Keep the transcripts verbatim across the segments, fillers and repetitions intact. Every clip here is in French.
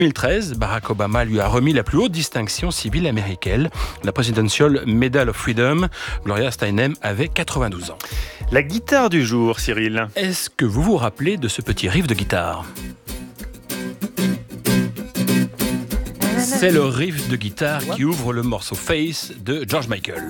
deux mille treize, Barack Obama lui a remis la plus haute distinction civile américaine, la Presidential Medal of Freedom. Gloria Steinem avait quatre-vingt-douze ans. La guitare du jour, Cyril. Est-ce que vous vous rappelez de ce petit riff de guitare ? C'est le riff de guitare qui ouvre le morceau Face de George Michael.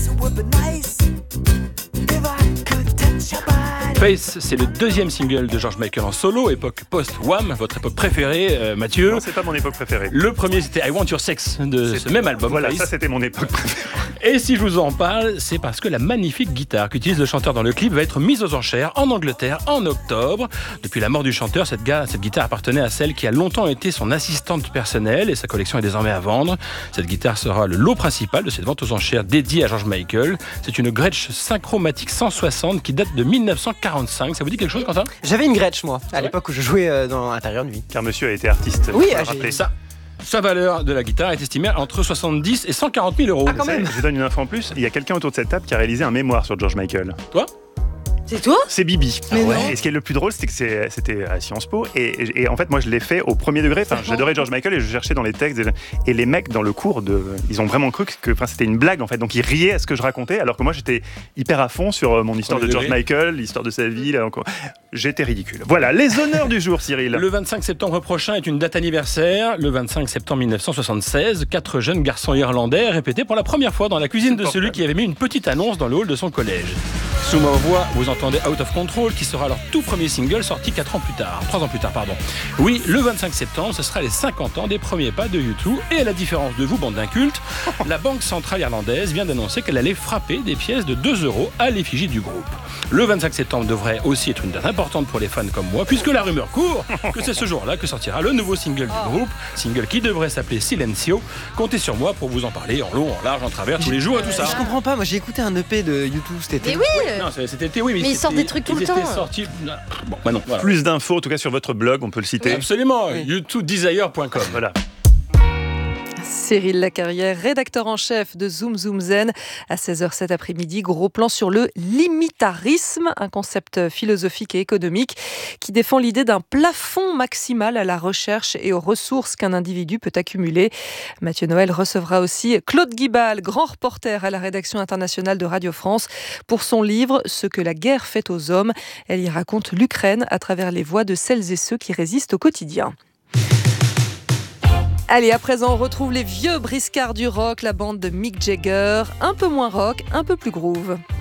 Face, c'est le deuxième single de George Michael en solo, époque post-Wham, votre époque préférée, euh, Mathieu. Non, c'est pas mon époque préférée. Le premier, c'était I Want Your Sex de c'est... ce même album. Voilà, Face. Ça c'était mon époque préférée. Et si je vous en parle, c'est parce que la magnifique guitare qu'utilise le chanteur dans le clip va être mise aux enchères en Angleterre en octobre. Depuis la mort du chanteur, cette, gars, cette guitare appartenait à celle qui a longtemps été son assistante personnelle et sa collection est désormais à vendre. Cette guitare sera le lot principal de cette vente aux enchères dédiée à George Michael. C'est une Gretsch Synchromatic cent soixante qui date de dix-neuf cent quarante-cinq. Ça vous dit quelque chose, Quentin ? J'avais une Gretsch, moi, à ouais. l'époque où je jouais dans Intérieur de vie. Car monsieur a été artiste. Oui, ah, j'ai ça. Sa valeur de la guitare est estimée entre soixante-dix et cent quarante mille euros. Ah, quand même. Je vous donne une info en plus. Il y a quelqu'un autour de cette table qui a réalisé un mémoire sur George Michael. Toi ? C'est toi ? C'est Bibi. Mais Ah ouais. non. Et ce qui est le plus drôle, c'est que c'est, c'était à Sciences Po. Et, et, et en fait, moi, je l'ai fait au premier degré. Enfin, j'adorais George Michael et je cherchais dans les textes. Et, et les mecs, dans le cours, de, ils ont vraiment cru que enfin, c'était une blague, en fait. Donc, ils riaient à ce que je racontais, alors que moi, j'étais hyper à fond sur mon histoire de George Michael, l'histoire de sa vie. Là, encore. J'étais ridicule. Voilà, les honneurs du jour, Cyril. Le vingt-cinq septembre prochain est une date anniversaire. Le vingt-cinq septembre mille neuf cent soixante-seize, quatre jeunes garçons irlandais répétaient pour la première fois dans la cuisine de celui qui avait mis une petite annonce dans le hall de son collège. Sous ma voix, vous entendez Out of Control, qui sera leur tout premier single sorti quatre ans plus tard. trois ans plus tard, pardon. Oui, le vingt-cinq septembre, ce sera les cinquante ans des premiers pas de U deux. Et à la différence de vous, bande d'incultes, la Banque centrale irlandaise vient d'annoncer qu'elle allait frapper des pièces de deux euros à l'effigie du groupe. Le vingt-cinq septembre devrait aussi être une date importante pour les fans comme moi, puisque la rumeur court que c'est ce jour-là que sortira le nouveau single du groupe, single qui devrait s'appeler Silencio. Comptez sur moi pour vous en parler en long, en large, en travers, tous les jours et tout ça. Je comprends pas, moi j'ai écouté un E P de U deux cet été. Mais oui. Non, c'était été, oui, mais, mais ils sortent des trucs tout le temps. Sortis... Bon, bah non, voilà. Plus d'infos, en tout cas sur votre blog, on peut le citer. Absolument, oui. u deux desire point com. Voilà. Cyril Lacarrière, rédacteur en chef de Zoom Zoom Zen. À seize heures cet après-midi, gros plan sur le limitarisme, un concept philosophique et économique qui défend l'idée d'un plafond maximal à la recherche et aux ressources qu'un individu peut accumuler. Mathieu Noël recevra aussi Claude Guibal, grand reporter à la rédaction internationale de Radio France, pour son livre « Ce que la guerre fait aux hommes ». Elle y raconte l'Ukraine à travers les voix de celles et ceux qui résistent au quotidien. Allez, à présent, on retrouve les vieux briscards du rock, la bande de Mick Jagger, un peu moins rock, un peu plus groove.